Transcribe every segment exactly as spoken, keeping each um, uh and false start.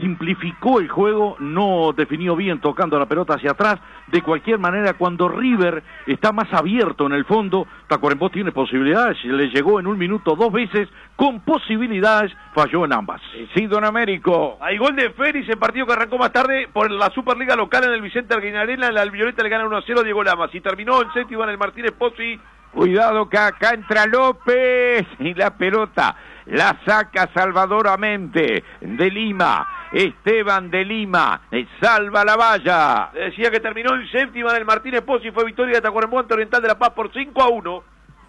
simplificó el juego, no definió bien tocando la pelota hacia atrás. De cualquier manera, cuando River está más abierto en el fondo, Tacuarembó tiene posibilidades, le llegó en un minuto dos veces, con posibilidades, falló en ambas. Sí, don Américo. Hay gol de Félix en partido que arrancó más tarde por la Superliga local en el Vicente Arguinarena, la Violeta le gana uno a cero a Diego Lamas y terminó el séptimo en el Martínez Pozzi. Cuidado que acá entra López y la pelota la saca Salvador Amente de Lima. Esteban de Lima salva la valla. Decía que terminó el séptimo en el Martínez Pozzi, fue victoria de Tacuarembó ante Oriental de La Paz por cinco a uno.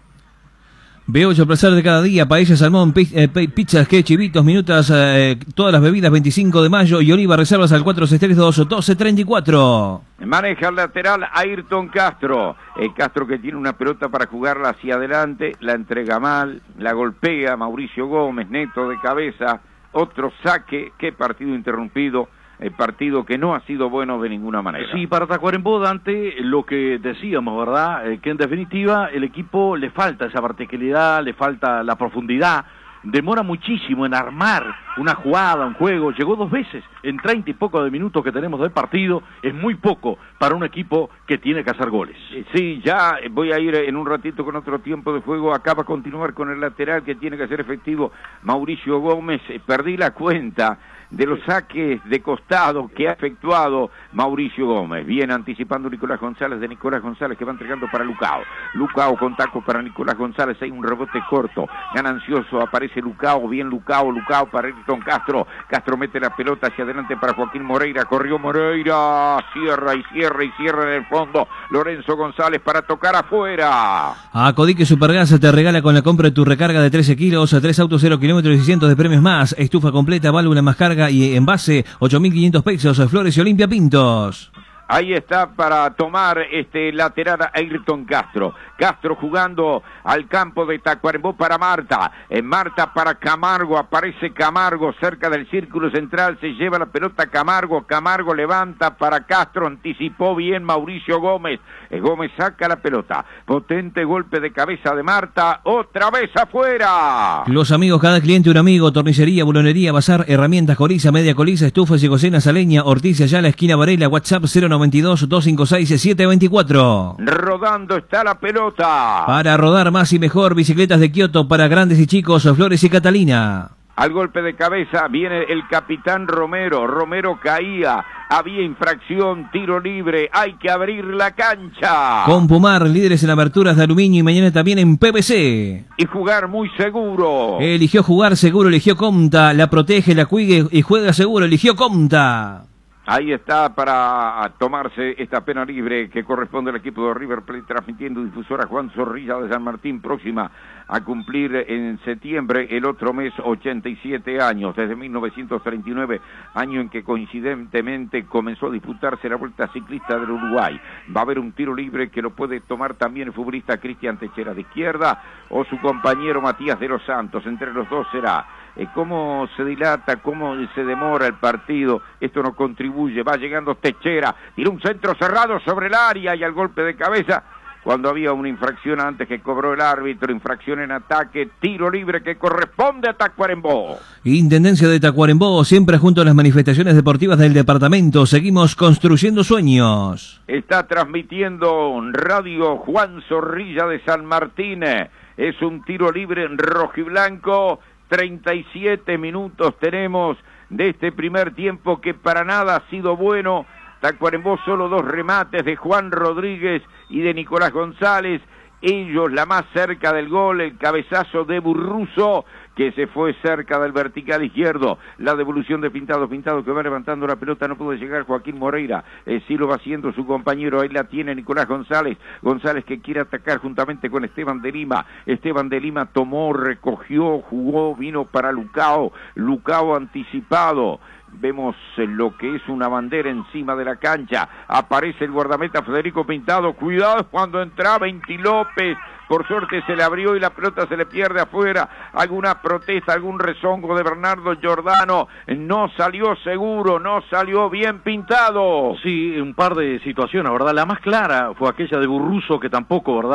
B ocho, placer de cada día, paella, salmón, pi, eh, pizzas, que chivitos, minutas, eh, todas las bebidas, veinticinco de mayo, y Oliva, reservas al cuatro seis tres dos, doce treinta y cuatro. Maneja el lateral Ayrton Castro. El Castro que tiene una pelota para jugarla hacia adelante, la entrega mal, la golpea Mauricio Gómez, neto de cabeza, otro saque, qué partido interrumpido. El partido que no ha sido bueno de ninguna manera. Sí, para Tacuarembó, Dante, lo que decíamos, ¿verdad? Eh, que en definitiva el equipo le falta esa verticalidad, le falta la profundidad, demora muchísimo en armar una jugada, un juego, llegó dos veces en treinta y poco de minutos que tenemos del partido, es muy poco para un equipo que tiene que hacer goles. Sí, ya voy a ir en un ratito con otro tiempo de juego, acá va a continuar con el lateral que tiene que ser efectivo Mauricio Gómez, perdí la cuenta de los saques de costado que ha efectuado Mauricio Gómez. Viene anticipando Nicolás González, de Nicolás González que va entregando para Lucao. Lucao con taco para Nicolás González, hay un rebote corto, ganancioso, aparece Lucao, bien Lucao, Lucao para Ayrton Castro. Castro mete la pelota hacia adelante para Joaquín Moreira, corrió Moreira, cierra y cierra y cierra en el fondo. Lorenzo González para tocar afuera. A Codique Supergas te regala con la compra de tu recarga de trece kilos, a tres autos, cero kilómetros y cientos de premios más, estufa completa, válvula más carga y envase, ocho mil quinientos pesos, Flores y Olimpia Pintos. Ahí está para tomar este lateral Ayrton Castro. Castro jugando al campo de Tacuarembó para Marta. En Marta para Camargo. Aparece Camargo cerca del círculo central. Se lleva la pelota Camargo. Camargo levanta para Castro. Anticipó bien Mauricio Gómez. Eh, Gómez saca la pelota. Potente golpe de cabeza de Marta. Otra vez afuera. Los amigos, cada cliente un amigo. Tornicería, bulonería, bazar, herramientas, coriza, media coliza, estufas y cocinas a leña. Ortiz, allá la esquina Varela. WhatsApp cero noventa y dos, doscientos cincuenta y seis, setecientos veinticuatro. Rodando está la pelota. Para rodar más y mejor, bicicletas de Kioto para grandes y chicos, Flores y Catalina. Al golpe de cabeza viene el capitán Romero. Romero caía. Había infracción, tiro libre. Hay que abrir la cancha. Con Pumar, líderes en aberturas de aluminio y mañana también en P V C. Y jugar muy seguro. Eligió jugar seguro, eligió Comta. La protege, la cuide y juega seguro, eligió Comta. Ahí está para tomarse esta pena libre que corresponde al equipo de River Plate, transmitiendo difusora Juan Zorrilla de San Martín, próxima a cumplir en septiembre el otro mes ochenta y siete años, desde mil novecientos treinta y nueve, año en que coincidentemente comenzó a disputarse la Vuelta Ciclista del Uruguay. Va a haber un tiro libre que lo puede tomar también el futbolista Cristian Techera de izquierda o su compañero Matías de los Santos. Entre los dos será eh, cómo se dilata, cómo se demora el partido. Esto no contribuye. Va llegando Techera, tiró un centro cerrado sobre el área y al golpe de cabeza, cuando había una infracción antes que cobró el árbitro, infracción en ataque, tiro libre que corresponde a Tacuarembó. Intendencia de Tacuarembó, siempre junto a las manifestaciones deportivas del departamento. Seguimos construyendo sueños. Está transmitiendo Radio Juan Zorrilla de San Martín. Es un tiro libre en rojiblanco. treinta y siete minutos tenemos de este primer tiempo que para nada ha sido bueno. Tacuarembó solo dos remates de Juan Rodríguez y de Nicolás González. Ellos la más cerca del gol, el cabezazo de Burruso, que se fue cerca del vertical izquierdo. La devolución de Pintado, Pintado que va levantando la pelota, no pudo llegar Joaquín Moreira. Eh, sí lo va haciendo su compañero, ahí la tiene Nicolás González. González que quiere atacar juntamente con Esteban de Lima. Esteban de Lima tomó, recogió, jugó, vino para Lucao. Lucao anticipado. Vemos lo que es una bandera encima de la cancha. Aparece el guardameta Federico Pintado. Cuidado cuando entraba Inti López. Por suerte se le abrió y la pelota se le pierde afuera. Alguna protesta, algún rezongo de Bernardo Giordano. No salió seguro, no salió bien Pintado. Sí, un par de situaciones, ¿verdad? La más clara fue aquella de Burruso, que tampoco, ¿verdad?,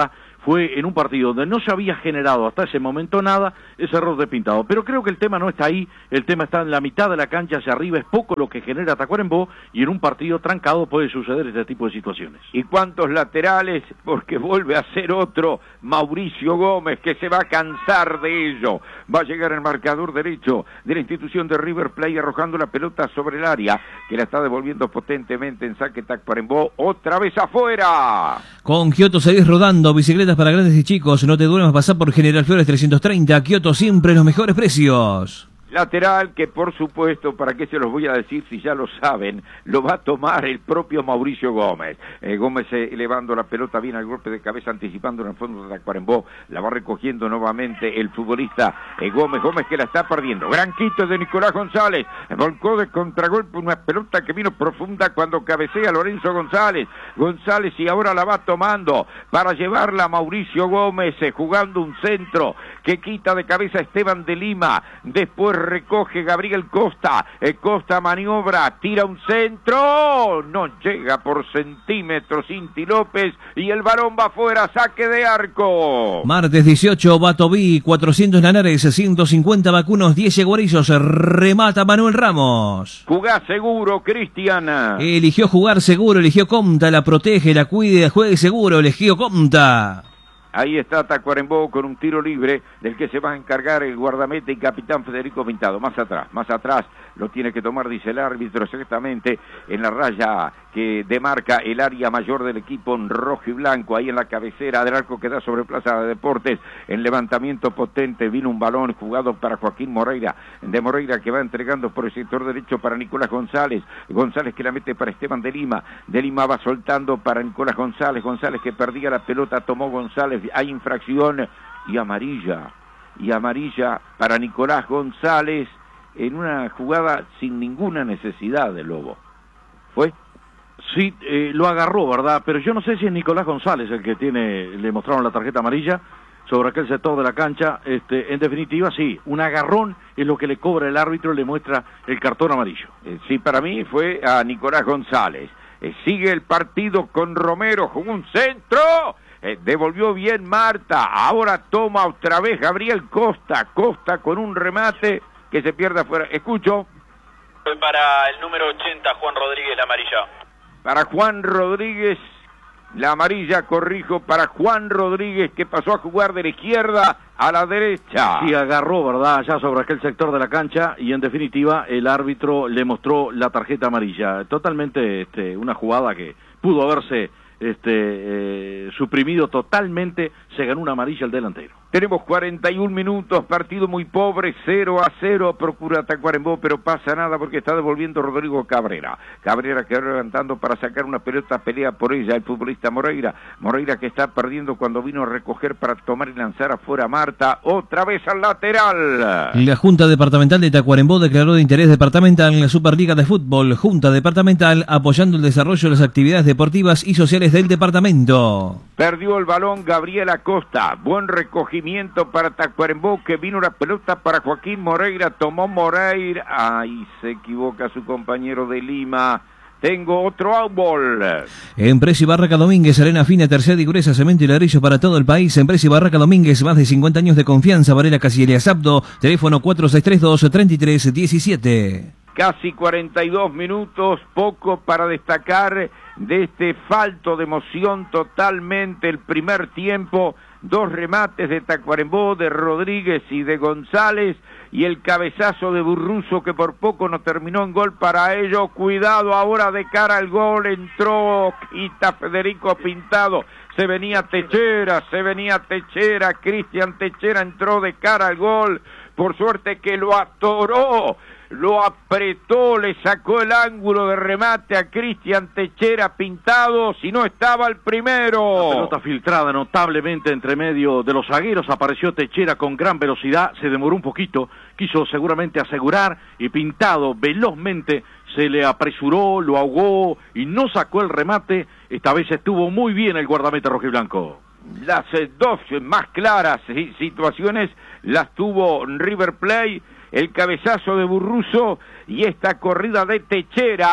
fue en un partido donde no se había generado hasta ese momento nada, ese error de Pintado. Pero creo que el tema no está ahí, el tema está en la mitad de la cancha hacia arriba, es poco lo que genera Tacuarembó, y en un partido trancado puede suceder este tipo de situaciones. ¿Y cuántos laterales? Porque vuelve a ser otro Mauricio Gómez, que se va a cansar de ello. Va a llegar el marcador derecho de la institución de River Plate, arrojando la pelota sobre el área, que la está devolviendo potentemente en saque Tacuarembó, otra vez afuera. Con Kioto seguís rodando, bicicletas para grandes y chicos, no te duermas, pasar por General Flores trescientos treinta, Kioto siempre los mejores precios. Lateral que, por supuesto, ¿para qué se los voy a decir si ya lo saben? Lo va a tomar el propio Mauricio Gómez. Eh, Gómez eh, elevando la pelota bien al golpe de cabeza, anticipando en el fondo de Tacuarembó. La va recogiendo nuevamente el futbolista eh, Gómez. Gómez que la está perdiendo. Gran quito de Nicolás González. Volcó de contragolpe una pelota que vino profunda cuando cabecea Lorenzo González. González y ahora la va tomando para llevarla a Mauricio Gómez, eh, jugando un centro que quita de cabeza Esteban de Lima. Después recoge Gabriel Costa, eh, Costa maniobra, tira un centro, no llega por centímetros Inti López y el balón va afuera, saque de arco. Martes dieciocho, Batoví, cuatrocientos Lanares, ciento cincuenta vacunos, diez Yeguarillos, remata Manuel Ramos. Jugá seguro, Cristiana. Eligió jugar seguro, eligió Comta, la protege, la cuide, juegue seguro, eligió Comta. Ahí está Tacuarembó con un tiro libre del que se va a encargar el guardameta y capitán Federico Pintado. Más atrás, más atrás lo tiene que tomar, dice el árbitro, exactamente en la raya que demarca el área mayor del equipo en rojo y blanco. Ahí en la cabecera del arco que da sobre Plaza de Deportes. En levantamiento potente vino un balón jugado para Joaquín Moreira. De Moreira que va entregando por el sector derecho para Nicolás González. González que la mete para Esteban de Lima. De Lima va soltando para Nicolás González. González que perdía la pelota, tomó González. Hay infracción y amarilla. Y amarilla para Nicolás González en una jugada sin ninguna necesidad de Lobo. ¿Fue? Sí, eh, lo agarró, ¿verdad? Pero yo no sé si es Nicolás González el que tiene, le mostraron la tarjeta amarilla sobre aquel sector de la cancha. Este, en definitiva, sí, un agarrón es lo que le cobra el árbitro y le muestra el cartón amarillo. Eh, sí, para mí fue a Nicolás González. Eh, sigue el partido con Romero, jugó un centro, eh, devolvió bien Marta, ahora toma otra vez Gabriel Costa, Costa con un remate que se pierde afuera. Escucho. Fue para el número ochenta, Juan Rodríguez, la amarilla. Para Juan Rodríguez, la amarilla, corrijo, para Juan Rodríguez, que pasó a jugar de la izquierda a la derecha. Sí, agarró, ¿verdad?, allá sobre aquel sector de la cancha, y en definitiva el árbitro le mostró la tarjeta amarilla. Totalmente este, una jugada que pudo haberse este, eh, suprimido totalmente, se ganó una amarilla el delantero. Tenemos cuarenta y un minutos, partido muy pobre, cero a cero, procura Tacuarembó, pero pasa nada porque está devolviendo Rodrigo Cabrera. Cabrera que va levantando para sacar una pelota, pelea por ella el futbolista Moreira. Moreira que está perdiendo cuando vino a recoger para tomar y lanzar afuera a Marta, otra vez al lateral. La Junta Departamental de Tacuarembó declaró de interés departamental en la Superliga de Fútbol. Junta Departamental apoyando el desarrollo de las actividades deportivas y sociales del departamento. Perdió el balón Gabriel Acosta, buen recogimiento para Tacuarembó, que vino la pelota para Joaquín Moreira, tomó Moreira, ay, se equivoca su compañero de Lima, tengo otro outball. Empresa y Barraca Domínguez, arena fina, tercera y gruesa, cemento y ladrillo para todo el país. Empresa y Barraca Domínguez, más de cincuenta años de confianza. Varela Casilia Zapdo, teléfono cuatro seis tres dos, tres tres uno siete. Casi cuarenta y dos minutos, poco para destacar de este falto de emoción totalmente el primer tiempo. Dos remates de Tacuarembó, de Rodríguez y de González, y el cabezazo de Burruso que por poco no terminó en gol para ellos. Cuidado ahora de cara al gol, entró, quita Federico Pintado, se venía Techera, se venía Techera, Cristian Techera entró de cara al gol, por suerte que lo atoró, lo apretó, le sacó el ángulo de remate a Cristian Techera Pintado, si no estaba el primero. La pelota filtrada notablemente entre medio de los zagueros, apareció Techera con gran velocidad, se demoró un poquito, quiso seguramente asegurar, y Pintado velozmente se le apresuró, lo ahogó y no sacó el remate. Esta vez estuvo muy bien el guardameta rojiblanco. Las eh, dos más claras eh, situaciones las tuvo River Plate, el cabezazo de Burruso y esta corrida de Techera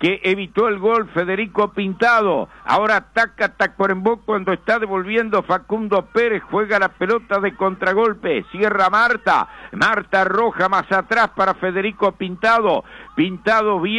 que evitó el gol Federico Pintado. Ahora ataca Tacuarembó cuando está devolviendo Facundo Pérez, juega la pelota de contragolpe, cierra Marta, Marta Roja más atrás para Federico Pintado, Pintado bien.